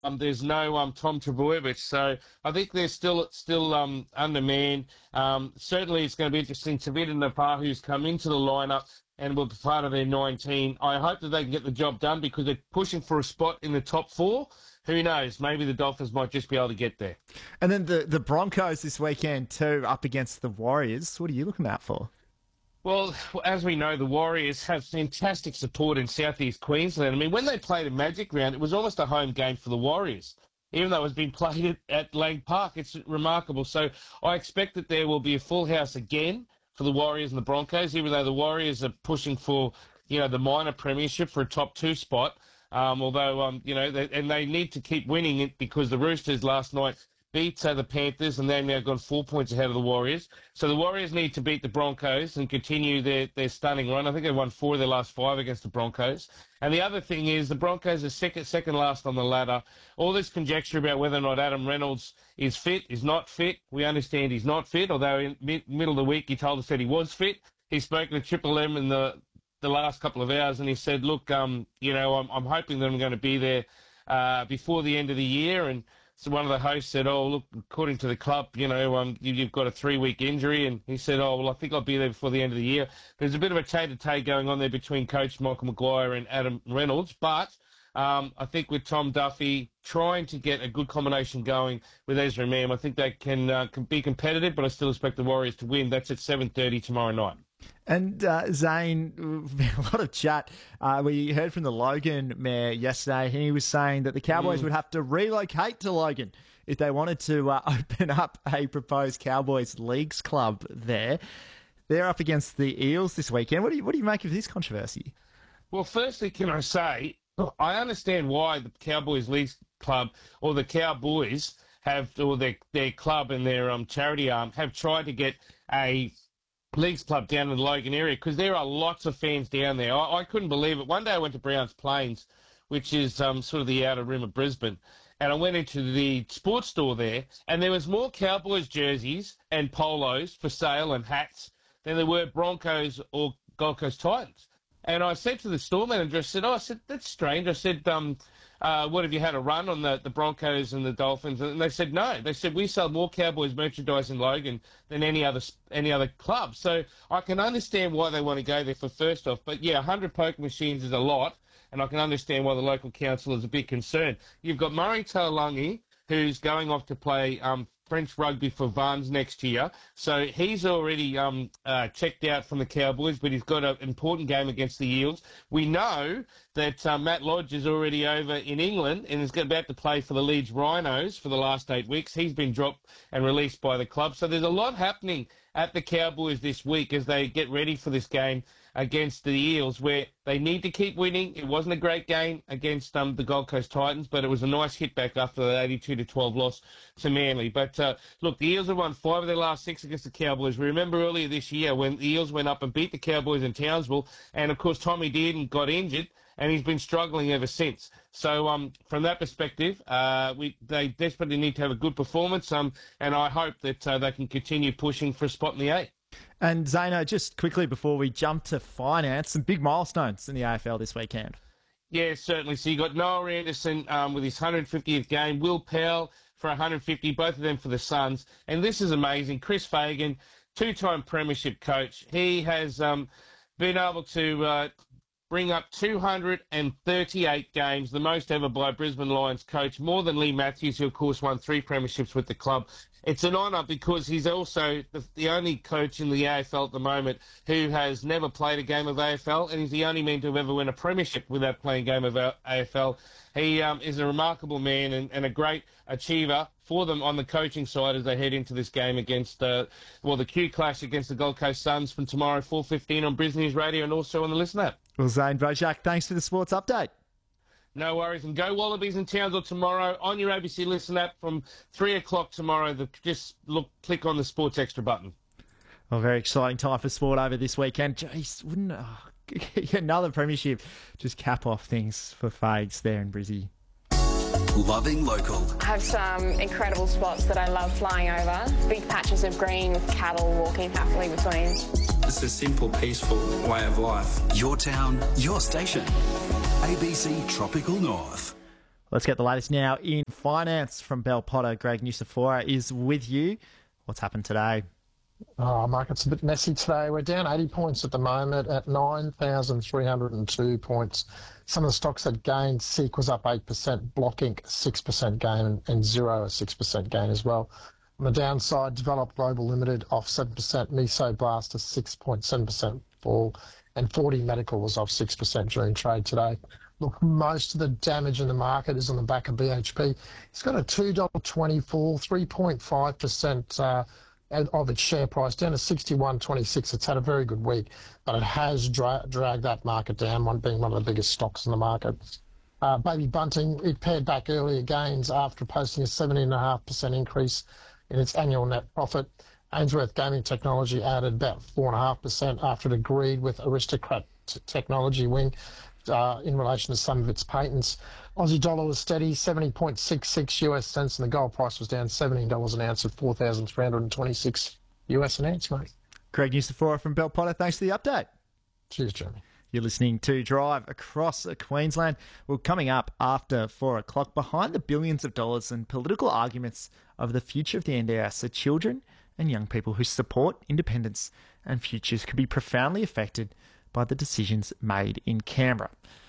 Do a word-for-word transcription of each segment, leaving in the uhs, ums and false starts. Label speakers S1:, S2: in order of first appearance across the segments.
S1: Um, there's no um, Tom Trebojevic, so I think they're still still um, undermanned. Um, certainly, it's going to be interesting. Tavita Napar, who's come into the lineup and will be part of their nineteen. I hope that they can get the job done because they're pushing for a spot in the top four. Who knows? Maybe the Dolphins might just be able to get there.
S2: And then the, the Broncos this weekend too, up against the Warriors. What are you looking out for?
S1: Well, as we know, the Warriors have fantastic support in southeast Queensland. I mean, when they played a Magic Round, it was almost a home game for the Warriors. Even though it's been played at, at Lang Park, it's remarkable. So I expect that there will be a full house again for the Warriors and the Broncos, even though the Warriors are pushing for, you know, the minor premiership for a top two spot. Um, although, um, you know, they, and they need to keep winning it because the Roosters last night beat uh, the Panthers, and they've now gone four points ahead of the Warriors. So the Warriors need to beat the Broncos and continue their, their stunning run. I think they've won four of their last five against the Broncos. And the other thing is the Broncos are second, second last on the ladder. All this conjecture about whether or not Adam Reynolds is fit, is not fit. We understand he's not fit, although in mid, middle of the week he told us that he was fit. He's spoken to Triple M in the, the last couple of hours, and he said, look, um, you know, I'm, I'm hoping that I'm going to be there uh, before the end of the year. And so one of the hosts said, oh, look, according to the club, you know, um, you, you've got a three-week injury. And he said, oh, well, I think I'll be there before the end of the year. There's a bit of a tay-to-tay going on there between Coach Michael Maguire and Adam Reynolds. But um, I think with Tom Duffy trying to get a good combination going with Ezra Mam, I think they can, uh, can be competitive, but I still expect the Warriors to win. That's at seven thirty tomorrow night.
S2: And uh, Zane, a lot of chat. Uh, we heard from the Logan mayor yesterday. He was saying that the Cowboys mm. would have to relocate to Logan if they wanted to uh, open up a proposed Cowboys Leagues club there. They're up against the Eels this weekend. What do you what do you make of this controversy?
S1: Well, firstly, can I say I understand why the Cowboys Leagues club or the Cowboys have, or their their club and their um, charity arm have tried to get a Leagues Club down in the Logan area because there are lots of fans down there. I, I couldn't believe it. One day I went to Browns Plains, which is um, sort of the outer rim of Brisbane, and I went into the sports store there, and there was more Cowboys jerseys and polos for sale and hats than there were Broncos or Gold Coast Titans. And I said to the store manager, I said, oh, I said, that's strange. I said, um, uh, what, have you had a run on the, the Broncos and the Dolphins? And they said, no. They said, we sell more Cowboys merchandise in Logan than any other any other club. So I can understand why they want to go there for first off. But, yeah, one hundred poker machines is a lot, and I can understand why the local council is a bit concerned. You've got Murray Taulagi, who's going off to play um, French rugby for Vans next year. So he's already um, uh, checked out from the Cowboys, but he's got an important game against the Eels. We know that uh, Matt Lodge is already over in England and is about to play for the Leeds Rhinos for the last eight weeks. He's been dropped and released by the club. So there's a lot happening at the Cowboys this week as they get ready for this game against the Eels, where they need to keep winning. It wasn't a great game against um, the Gold Coast Titans, but it was a nice hit back after the eighty-two to twelve loss to Manly. But uh, look, the Eels have won five of their last six against the Cowboys. We remember earlier this year when the Eels went up and beat the Cowboys in Townsville, and of course Tommy Dearden got injured, and he's been struggling ever since. So um, from that perspective, uh, we they desperately need to have a good performance, um, and I hope that uh, they can continue pushing for a spot in the eight.
S2: And Zano, just quickly before we jump to finance, some big milestones in the A F L this weekend.
S1: Yeah, certainly. So you got Noah Anderson um, with his one hundred fiftieth game, Will Powell for one hundred fifty, both of them for the Suns. And this is amazing. Chris Fagan, two-time premiership coach. He has um, been able to uh, bring up two hundred thirty-eight games, the most ever by a Brisbane Lions coach, more than Lee Matthews, who, of course, won three premierships with the club. It's an honour because he's also the, the only coach in the A F L at the moment who has never played a game of A F L, and he's the only man to have ever win a premiership without playing a game of A F L. He um, is a remarkable man and, and a great achiever for them on the coaching side as they head into this game against, uh, well, the Q Clash against the Gold Coast Suns from tomorrow, four fifteen on Brisbane News Radio and also on the Listen app.
S2: Well, Zane Bojak, thanks for the sports update.
S1: No worries. And go Wallabies in Townsville tomorrow on your A B C Listen app from three o'clock tomorrow. The, just look, click on the Sports Extra button.
S2: Well, very exciting time for sport over this weekend. Jeez, wouldn't oh, another premiership just cap off things for Fags there in Brizzy.
S3: Loving local.
S4: I have some incredible spots that I love flying over. Big patches of green with cattle walking happily between.
S5: It's a simple, peaceful way of life.
S3: Your town, your station. A B C Tropical North.
S2: Let's get the latest now in finance from Bell Potter. Greg Nucifora is with you. What's happened today?
S6: Oh, market's a bit messy today. We're down eighty points at the moment at nine thousand three hundred two points. Some of the stocks that gained, Seek was up eight percent, Block Incorporated six percent gain, and, and Xero a six percent gain as well. On the downside, Developed Global Limited off seven percent, Mesoblast a six point seven percent fall, and forty Medical was off six percent during trade today. Look, most of the damage in the market is on the back of B H P. It's got a two dollars twenty-four, three point five percent uh, of its share price down to sixty-one twenty-six. It's had a very good week, but it has dra- dragged that market down, one being one of the biggest stocks in the market. Uh, Baby Bunting, it pared back earlier gains after posting a seventeen point five percent increase in its annual net profit. Ainsworth Gaming Technology added about four point five percent after it agreed with Aristocrat t- Technology Wing uh, in relation to some of its patents. Aussie dollar was steady, seventy point six six U S cents, and the gold price was down seventeen dollars an ounce at four thousand three hundred twenty-six U S an ounce, mate.
S2: Greg Nucifora from Bell Potter, thanks for the update.
S6: Cheers, Jeremy.
S2: You're listening to Drive Across Queensland. Well, coming up after four o'clock, behind the billions of dollars and political arguments over the future of the N D I S are children and young people who support independence and futures could be profoundly affected by the decisions made in Canberra.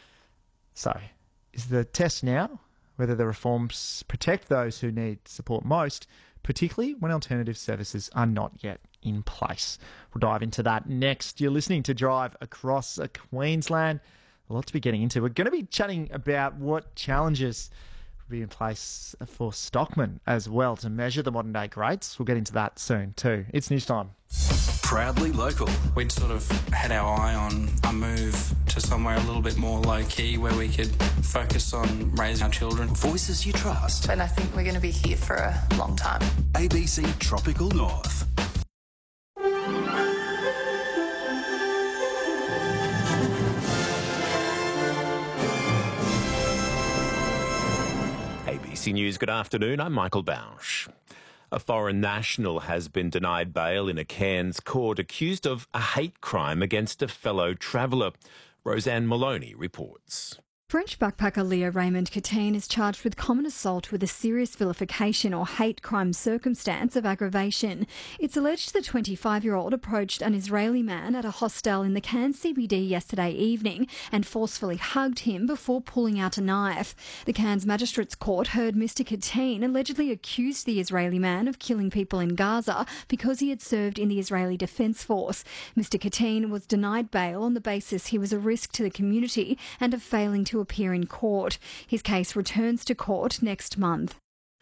S2: So, is the test now whether the reforms protect those who need support most, particularly when alternative services are not yet in place? We'll dive into that next. You're listening to Drive Across Queensland. A lot to be getting into. We're going to be chatting about what challenges will be in place for stockmen as well to measure the modern day greats. We'll get into that soon too. It's news time.
S3: Proudly local.
S5: We'd sort of had our eye on a move to somewhere a little bit more low-key where we could focus on raising our children.
S3: Voices you trust.
S7: And I think we're going to be here for a long time.
S3: A B C Tropical North.
S8: A B C News, good afternoon. I'm Michael Bausch. A foreign national has been denied bail in a Cairns court accused of a hate crime against a fellow traveller. Roseanne Maloney reports.
S9: French backpacker Leo Raymond Catine is charged with common assault with a serious vilification or hate crime circumstance of aggravation. It's alleged the twenty-five-year-old approached an Israeli man at a hostel in the Cairns C B D yesterday evening and forcefully hugged him before pulling out a knife. The Cairns Magistrates Court heard Mister Catine allegedly accused the Israeli man of killing people in Gaza because he had served in the Israeli Defence Force. Mister Catine was denied bail on the basis he was a risk to the community and of failing to appear in court. His case returns to court next month.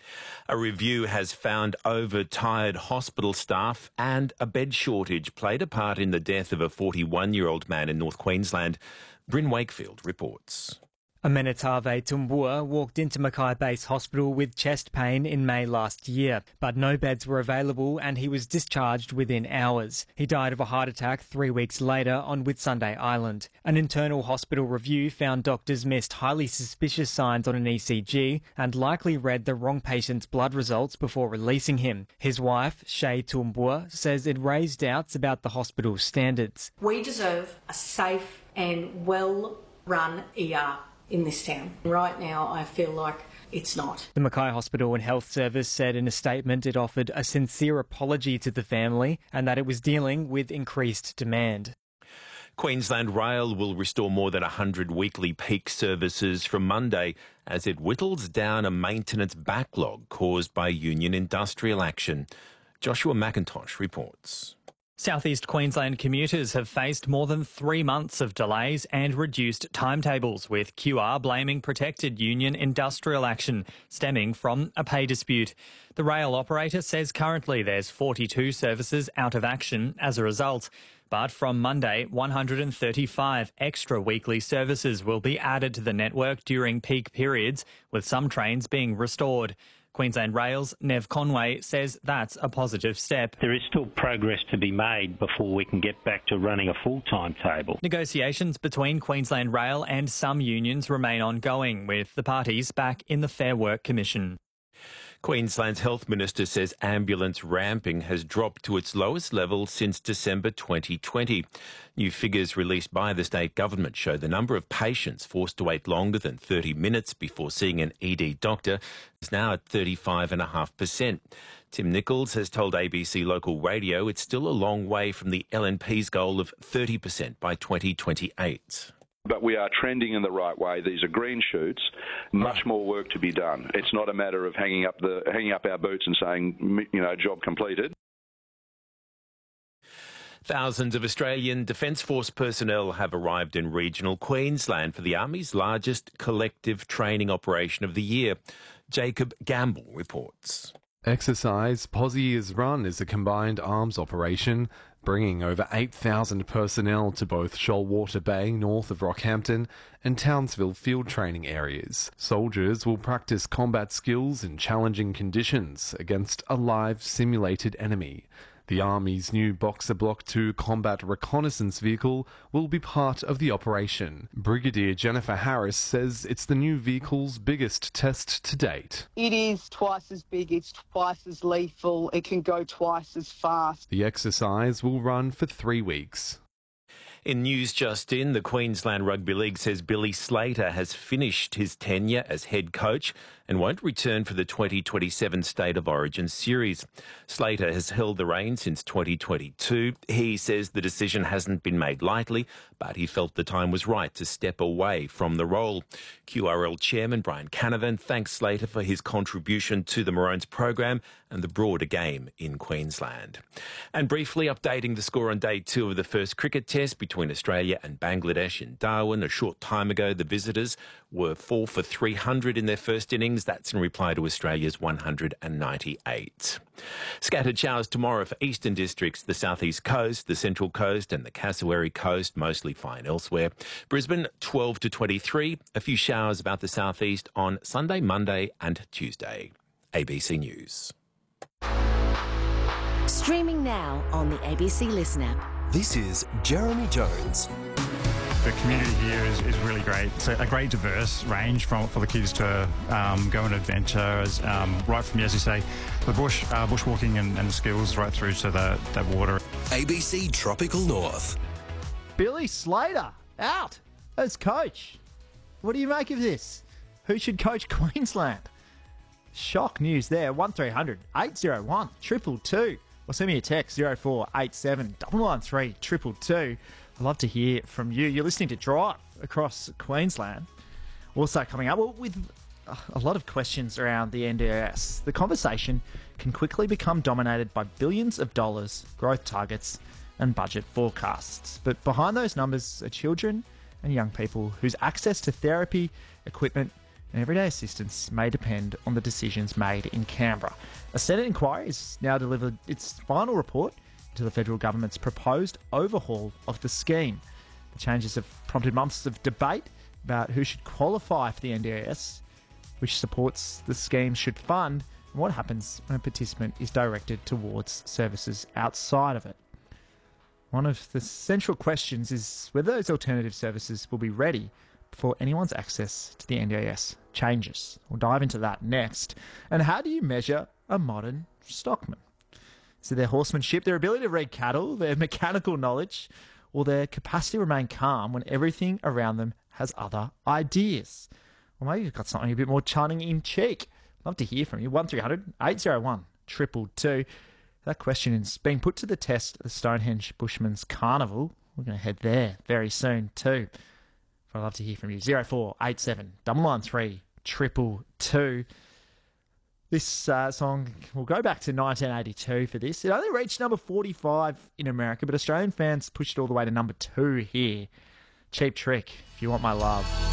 S8: A review has found overtired hospital staff and a bed shortage played a part in the death of a forty-one-year-old man in North Queensland. Bryn Wakefield reports.
S10: Amenetave Tumbua walked into Mackay Base Hospital with chest pain in May last year, but no beds were available and he was discharged within hours. He died of a heart attack three weeks later on Whitsunday Island. An internal hospital review found doctors missed highly suspicious signs on an E C G and likely read the wrong patient's blood results before releasing him. His wife, Shay Tumbua, says it raised doubts about the hospital's standards.
S11: We deserve a safe and well-run E R in this town. Right now, I feel like it's not.
S10: The Mackay Hospital and Health Service said in a statement it offered a sincere apology to the family and that it was dealing with increased demand.
S8: Queensland Rail will restore more than one hundred weekly peak services from Monday as it whittles down a maintenance backlog caused by union industrial action. Joshua McIntosh reports.
S10: Southeast Queensland commuters have faced more than three months of delays and reduced timetables, with Q R blaming protected union industrial action stemming from a pay dispute. The rail operator says currently there's forty-two services out of action as a result. But from Monday, one hundred thirty-five extra weekly services will be added to the network during peak periods, with some trains being restored. Queensland Rail's Nev Conway says that's a positive step.
S12: There is still progress to be made before we can get back to running a full timetable.
S10: Negotiations between Queensland Rail and some unions remain ongoing, with the parties back in the Fair Work Commission.
S8: Queensland's Health Minister says ambulance ramping has dropped to its lowest level since December twenty twenty. New figures released by the state government show the number of patients forced to wait longer than thirty minutes before seeing an E D doctor is now at thirty-five point five percent. Tim Nichols has told A B C Local Radio it's still a long way from the L N P's goal of thirty percent by twenty twenty-eight.
S13: But we are trending in the right way. These are green shoots. Much more work to be done. It's not a matter of hanging up the hanging up our boots and saying, you know, job completed.
S8: Thousands of Australian Defence Force personnel have arrived in regional Queensland for the Army's largest collective training operation of the year. Jacob Gamble reports.
S14: Exercise Posier's Run is a combined arms operation, bringing over eight thousand personnel to both Shoalwater Bay, north of Rockhampton, and Townsville field training areas. Soldiers will practice combat skills in challenging conditions against a live simulated enemy. The Army's new Boxer Block two combat reconnaissance vehicle will be part of the operation. Brigadier Jennifer Harris says it's the new vehicle's biggest test to date.
S15: It is twice as big, it's twice as lethal, it can go twice as fast.
S14: The exercise will run for three weeks.
S8: In news just in, the Queensland Rugby League says Billy Slater has finished his tenure as head coach and won't return for the twenty twenty-seven State of Origin series. Slater has held the reins since twenty twenty-two. He says the decision hasn't been made lightly, but he felt the time was right to step away from the role. Q R L chairman Brian Canavan thanks Slater for his contribution to the Maroons program and the broader game in Queensland. And briefly updating the score on day two of the first cricket test between Australia and Bangladesh in Darwin. A short time ago, the visitors were four for three hundred in their first innings. That's in reply to Australia's one hundred ninety-eight. Scattered showers tomorrow for eastern districts, the southeast coast, the central coast and the Cassowary coast, mostly fine elsewhere. Brisbane, twelve to twenty-three. A few showers about the southeast on Sunday, Monday and Tuesday. A B C News.
S16: Streaming now on the A B C Listen app.
S3: This is Jeremy Jones.
S17: The community here is, is really great. It's a, a great diverse range from, for the kids to um, go on adventures, um, right from, as you say, the bush, uh, bushwalking and, and skills right through to the, the water.
S3: A B C Tropical North.
S2: Billy Slater out as coach. What do you make of this? Who should coach Queensland? Shock news there. one three hundred eight oh one two two two. Or send me a text zero four eight seven nine nine three two two two. I'd love to hear from you. You're listening to Drive across Queensland. Also coming up, well, with a lot of questions around the N D I S, the conversation can quickly become dominated by billions of dollars, growth targets and budget forecasts. But behind those numbers are children and young people whose access to therapy, equipment and everyday assistance may depend on the decisions made in Canberra. A Senate inquiry has now delivered its final report to the federal government's proposed overhaul of the scheme. The changes have prompted months of debate about who should qualify for the N D I S, which supports the scheme should fund, and what happens when a participant is directed towards services outside of it. One of the central questions is whether those alternative services will be ready before anyone's access to the N D I S changes. We'll dive into that next. And how do you measure a modern stockman? So their horsemanship, their ability to read cattle, their mechanical knowledge, or their capacity to remain calm when everything around them has other ideas. Or maybe you've got something a bit more tongue in cheek. Love to hear from you. one three hundred eight oh one two two two. That question is being put to the test at the Stonehenge Bushman's Carnival. We're going to head there very soon too. But I'd love to hear from you. zero four eight seven nine nine three two two two. This uh, song will go back to nineteen eighty-two for this. It only reached number forty-five in America, but Australian fans pushed it all the way to number two here. Cheap Trick, If You Want My Love.